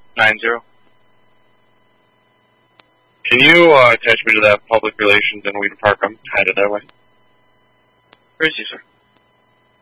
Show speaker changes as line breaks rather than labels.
90. Can you attach me to that public relations in Weeden Park? I'm headed that way.
Where is he, sir?